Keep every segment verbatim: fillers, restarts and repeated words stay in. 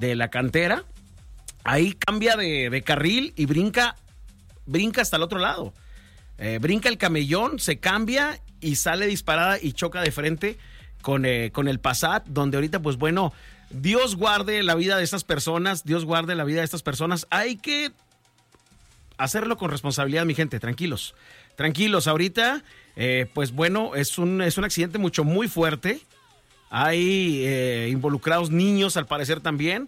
de la cantera, ahí cambia de, de carril y brinca, brinca hasta el otro lado. Eh, brinca el camellón, se cambia y sale disparada y choca de frente con, eh, con el Passat, donde ahorita, pues bueno, Dios guarde la vida de estas personas, Dios guarde la vida de estas personas. Hay que hacerlo con responsabilidad, mi gente, tranquilos, tranquilos. Ahorita, eh, pues bueno, es un, es un accidente mucho, muy fuerte. Hay eh, involucrados niños, al parecer también.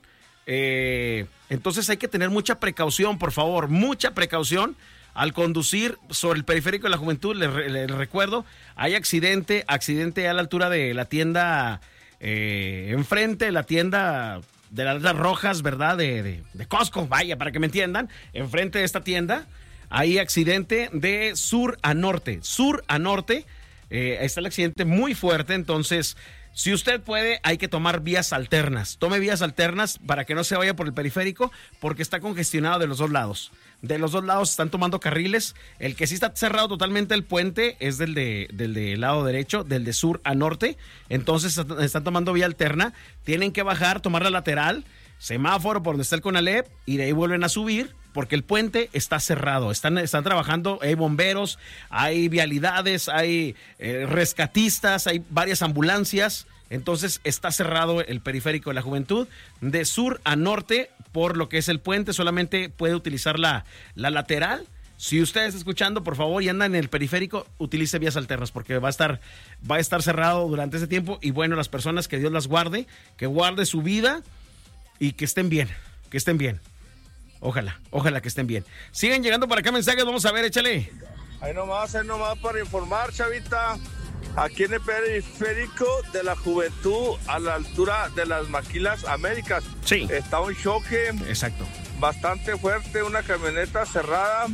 Eh, entonces hay que tener mucha precaución, por favor, mucha precaución al conducir sobre el periférico de la Juventud. Les, les recuerdo, hay accidente, accidente a la altura de la tienda, eh, enfrente de la tienda de las letras rojas, ¿verdad? De, de, de Costco, vaya, para que me entiendan, enfrente de esta tienda, hay accidente de sur a norte, sur a norte, eh, está el accidente muy fuerte, entonces... Si usted puede, hay que tomar vías alternas. Tome vías alternas para que no se vaya por el periférico, porque está congestionado de los dos lados. De los dos lados están tomando carriles. El que sí está cerrado totalmente el puente es del de, del de lado derecho, del de sur a norte. Entonces están tomando vía alterna. Tienen que bajar, tomar la lateral, semáforo por donde está el Conalep, y de ahí vuelven a subir, porque el puente está cerrado. Están, están trabajando, hay bomberos, hay vialidades, hay eh, rescatistas, hay varias ambulancias. Entonces está cerrado el periférico de la Juventud de sur a norte por lo que es el puente. Solamente puede utilizar la, la lateral. Si usted está escuchando, por favor, y anda en el periférico, utilice vías alternas, porque va a estar, va a estar cerrado durante ese tiempo. Y bueno, las personas, que Dios las guarde, que guarde su vida y que estén bien, que estén bien. Ojalá, ojalá que estén bien. Siguen llegando para acá mensajes, vamos a ver, échale. Ahí nomás, ahí nomás para informar, chavita. Aquí en el periférico de la Juventud, a la altura de las Maquilas Américas. Sí. Está un choque. Exacto. Bastante fuerte, una camioneta cerrada,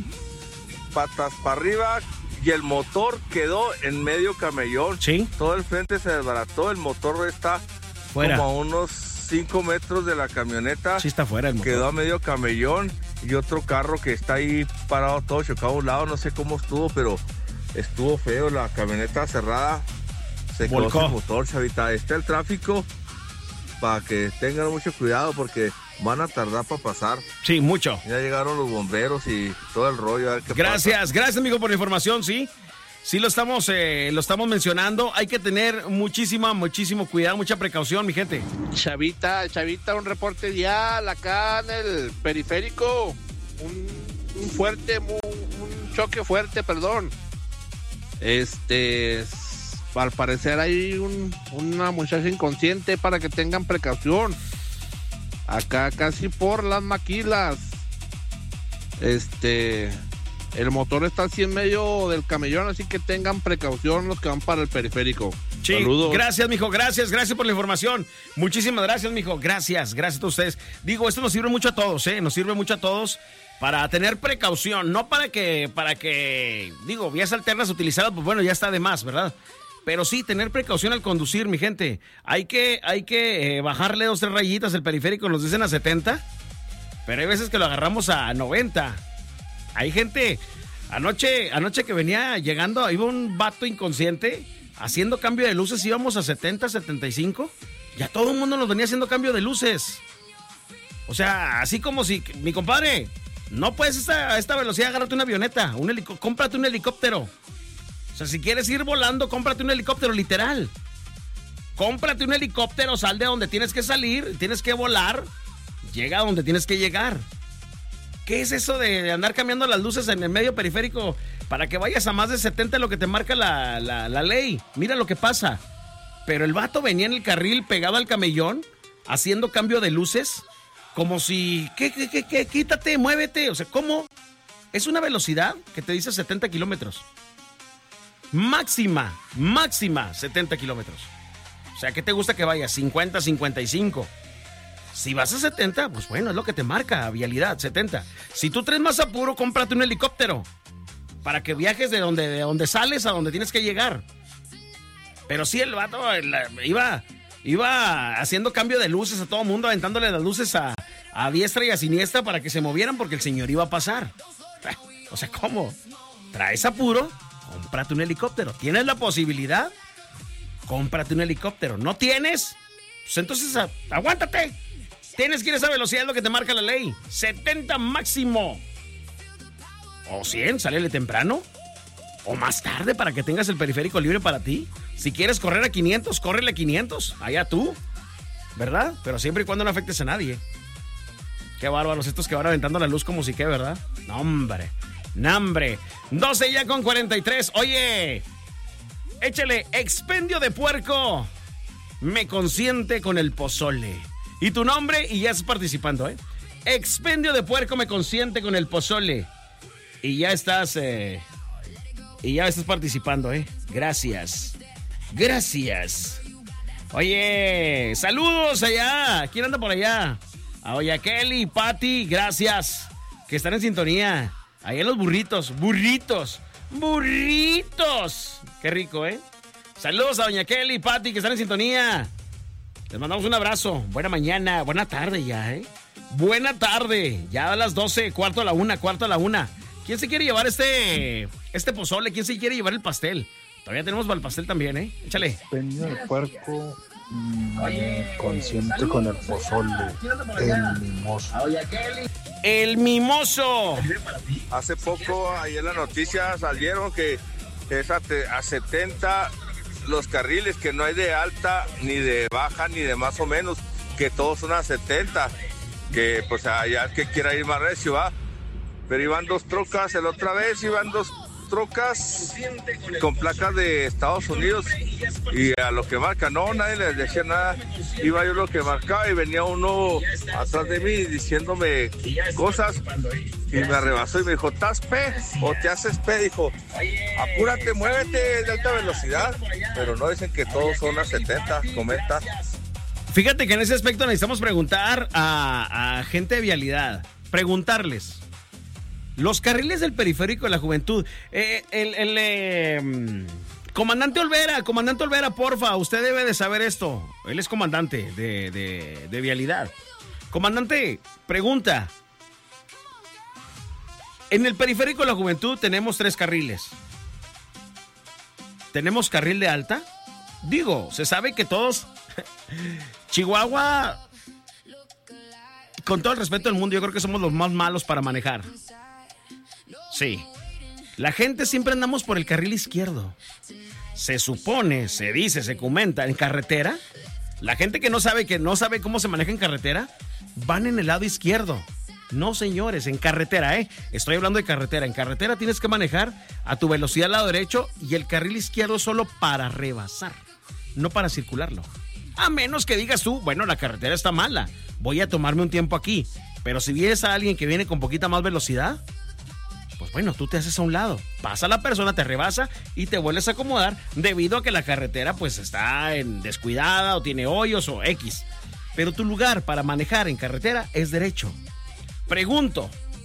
patas para arriba, y el motor quedó en medio camellón. Sí. Todo el frente se desbarató, el motor está fuera, como a unos cinco metros de la camioneta. Sí, está fuera el motor. Quedó a medio camellón, y otro carro que está ahí parado todo chocado a un lado, no sé cómo estuvo, pero estuvo feo, la camioneta cerrada, se quedó sin motor, chavita. Está el tráfico, para que tengan mucho cuidado, porque van a tardar para pasar. Sí, mucho. Ya llegaron los bomberos y todo el rollo. A ver qué gracias, pasa. Gracias, amigo, por la información, sí. Sí, lo estamos, eh, lo estamos mencionando. Hay que tener muchísima, muchísimo cuidado, mucha precaución, mi gente. Chavita, Chavita, un reporte vial acá en el periférico. Un, un fuerte, un, un choque fuerte, perdón. Este, al parecer hay un, una muchacha inconsciente, para que tengan precaución. Acá casi por las Maquilas. Este... El motor está así en medio del camellón, así que tengan precaución los que van para el periférico. Sí, saludos. Gracias, mijo, gracias, gracias por la información. Muchísimas gracias, mijo, gracias, gracias a todos ustedes. Digo, esto nos sirve mucho a todos, ¿eh? Nos sirve mucho a todos para tener precaución, no para que, para que, digo, vías alternas utilizadas, pues bueno, ya está de más, ¿verdad? Pero sí, tener precaución al conducir, mi gente. Hay que, hay que eh, bajarle dos, tres rayitas el periférico, nos dicen a setenta, pero hay veces que lo agarramos a noventa. Hay gente, anoche, anoche que venía llegando, iba un vato inconsciente haciendo cambio de luces, íbamos a setenta, setenta y cinco, ya todo el mundo nos venía haciendo cambio de luces. O sea, así como si, mi compadre, no puedes a esta, esta velocidad agárrate una avioneta, un helico, cómprate un helicóptero. O sea, si quieres ir volando, cómprate un helicóptero, literal. Cómprate un helicóptero, sal de donde tienes que salir, tienes que volar, llega a donde tienes que llegar. ¿Qué es eso de andar cambiando las luces en el medio periférico para que vayas a más de setenta, lo que te marca la, la, la ley? Mira lo que pasa. Pero el vato venía en el carril pegado al camellón, haciendo cambio de luces, como si, ¿qué, qué, qué, qué? Quítate, muévete. O sea, ¿cómo? Es una velocidad que te dice setenta kilómetros. Máxima, máxima setenta kilómetros. O sea, ¿qué te gusta que vayas? cincuenta, cincuenta y cinco. Si vas a setenta, pues bueno, es lo que te marca, vialidad, setenta. Si tú traes más apuro, cómprate un helicóptero para que viajes de donde, de donde sales a donde tienes que llegar. Pero sí, el vato el, iba, iba haciendo cambio de luces a todo mundo, aventándole las luces a, a diestra y a siniestra para que se movieran, porque el señor iba a pasar. O sea, ¿cómo? ¿Traes apuro? Cómprate un helicóptero. ¿Tienes la posibilidad? Cómprate un helicóptero. ¿No tienes? Pues entonces a, aguántate. Tienes que ir a esa velocidad, es lo que te marca la ley. setenta máximo. O cien, sálele temprano. O más tarde para que tengas el periférico libre para ti. Si quieres correr a quinientos, córrele a quinientos. Allá tú. ¿Verdad? Pero siempre y cuando no afectes a nadie. Qué bárbaros estos que van aventando la luz como si qué, ¿verdad? No, hombre. No, hombre. doce ya con cuarenta y tres. Oye, échale expendio de puerco. Me consiente con el pozole. Y tu nombre y ya estás participando, ¿eh? Expendio de puerco me consiente con el pozole. Y ya estás, eh, y ya estás participando, ¿eh? Gracias. Gracias. Oye, saludos allá. ¿Quién anda por allá? A Oya Kelly, Pati, gracias. Que están en sintonía. Ahí en los burritos, burritos, burritos. Qué rico, ¿eh? Saludos a Doña Kelly, Pati, que están en sintonía. Les mandamos un abrazo. Buena mañana, buena tarde ya, ¿eh? Buena tarde. Ya a las doce, cuarto a la una, cuarto a la una. ¿Quién se quiere llevar este, este pozole? ¿Quién se quiere llevar el pastel? Todavía tenemos para el pastel también, ¿eh? Échale. Peña de puerco, mmm, consciente con el pozole, el mimoso. El mimoso. Hace poco, ahí en la noticia salieron que es a, te, a setenta los carriles, que no hay de alta, ni de baja, ni de más o menos, que todos son a setenta, que pues allá el que quiera ir más recio va. Pero iban dos trocas, la otra vez iban dos trocas con placas de Estados Unidos y a lo que marca, no, nadie les decía nada, iba yo lo que marcaba y venía uno atrás de mí diciéndome cosas y me arrebasó y me dijo, ¿estás P o te haces P? Dijo, apúrate, muévete de alta velocidad, pero no dicen que todos son a setenta, comenta. Fíjate que en ese aspecto necesitamos preguntar a, a gente de vialidad, preguntarles. Los carriles del periférico de la juventud. Eh, el el eh, comandante Olvera, comandante Olvera, porfa, usted debe de saber esto. Él es comandante de, de, de vialidad. Comandante, pregunta. En el periférico de la juventud tenemos tres carriles. ¿Tenemos carril de alta? Digo, se sabe que todos... Chihuahua, con todo el respeto del mundo, yo creo que somos los más malos para manejar. Sí, la gente siempre andamos por el carril izquierdo. Se supone, se dice, se comenta en carretera. La gente que no sabe que no sabe cómo se maneja en carretera, van en el lado izquierdo. No, señores, en carretera, ¿eh? Estoy hablando de carretera. En carretera tienes que manejar a tu velocidad al lado derecho y el carril izquierdo solo para rebasar, no para circularlo. A menos que digas tú, bueno, la carretera está mala, voy a tomarme un tiempo aquí. Pero si vienes a alguien que viene con poquita más velocidad, pues bueno, tú te haces a un lado, pasa la persona, te rebasa y te vuelves a acomodar debido a que la carretera pues está en descuidada o tiene hoyos o X. Pero tu lugar para manejar en carretera es derecho. Pregunto,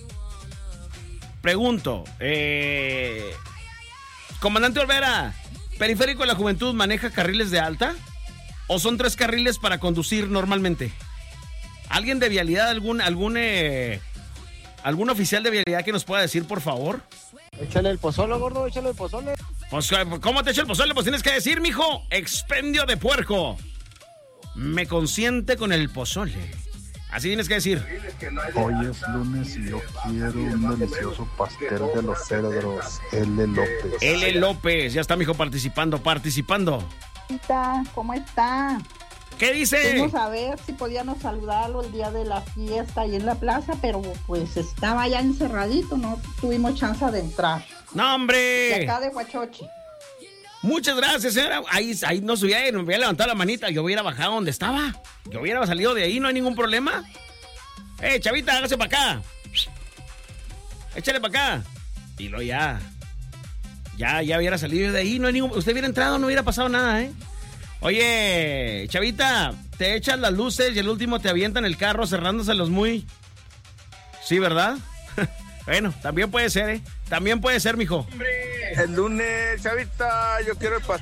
pregunto, eh, comandante Olvera, ¿periférico de la juventud maneja carriles de alta? ¿O son tres carriles para conducir normalmente? ¿Alguien de vialidad, algún, algún, eh, algún oficial de vialidad que nos pueda decir, por favor? Échale el pozole, gordo, échale el pozole. Pues, ¿cómo te echo el pozole? Pues tienes que decir, mijo, expendio de puerco. Me consiente con el pozole. Así tienes que decir. Hoy es lunes y yo quiero un delicioso pastel de los cedros. L. López. L. López, ya está, mijo, participando, participando. ¿Cómo está? ¿Qué dice? Fuimos a ver si podíamos saludarlo el día de la fiesta ahí en la plaza, pero pues estaba ya encerradito, no tuvimos chance de entrar. ¡No, hombre! De acá de Huachochi. Muchas gracias, señora. Ahí, ahí no subía, me hubiera levantado la manita, yo hubiera bajado donde estaba. Yo hubiera salido de ahí, no hay ningún problema. ¡Eh, chavita, hágase para acá! Échale para acá. Y luego ya... Ya, ya hubiera salido de ahí, no hay ningún... Usted hubiera entrado, no hubiera pasado nada, ¿eh? Oye, chavita, te echan las luces y el último te avientan el carro cerrándoselos muy... Sí, ¿verdad? Bueno, también puede ser, ¿eh? También puede ser, mijo. El lunes, chavita, yo quiero el pastel